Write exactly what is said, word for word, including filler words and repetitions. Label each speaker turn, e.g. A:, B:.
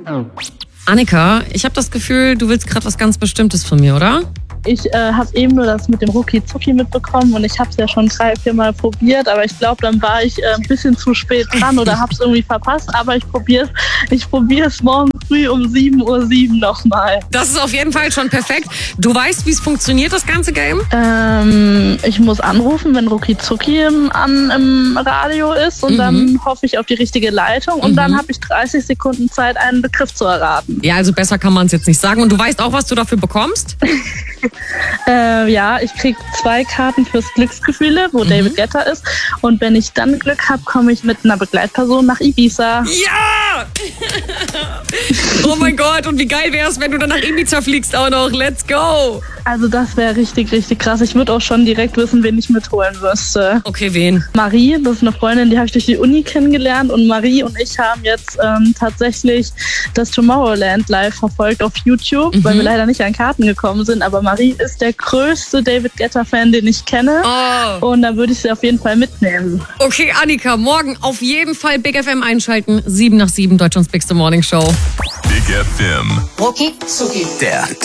A: Annika, ich habe das Gefühl, du willst gerade was ganz Bestimmtes von mir, oder?
B: Ich äh, habe eben nur das mit dem Rucki Zucki mitbekommen und ich habe es ja schon drei, vier Mal probiert, aber ich glaube, dann war ich äh, ein bisschen zu spät dran oder habe es irgendwie verpasst, aber ich probiere es ich probier's morgen früh um sieben Uhr sieben nochmal.
A: Das ist auf jeden Fall schon perfekt. Du weißt, wie es funktioniert, das ganze Game?
B: Ähm, ich muss anrufen, wenn Rucki Zucki im, an, im Radio ist und mhm. dann hoffe ich auf die richtige Leitung und mhm. dann habe ich dreißig Sekunden Zeit, einen Begriff zu erraten.
A: Ja, also besser kann man es jetzt nicht sagen. Und du weißt auch, was du dafür bekommst?
B: Äh, ja, ich krieg zwei Karten fürs Glücksgefühle, wo mhm. David Guetta ist. Und wenn ich dann Glück habe, komme ich mit einer Begleitperson nach Ibiza.
A: Ja! Oh mein Gott, und wie geil wäre es, wenn du dann nach Ibiza fliegst auch noch. Let's go!
B: Also das wäre richtig, richtig krass. Ich würde auch schon direkt wissen, wen ich mitholen müsste.
A: Okay, wen?
B: Marie, das ist eine Freundin, die habe ich durch die Uni kennengelernt. Und Marie und ich haben jetzt ähm, tatsächlich das Tomorrowland live verfolgt auf YouTube, mhm. weil wir leider nicht an Karten gekommen sind. Aber Marie ist der größte David Guetta-Fan, den ich kenne.
A: Oh.
B: Und da würde ich sie auf jeden Fall mitnehmen.
A: Okay, Annika, morgen auf jeden Fall Big F M einschalten. sieben nach sieben, Deutschlands Bigste Morning Show.
C: Big F M.
D: Rucki Zucki.
C: Der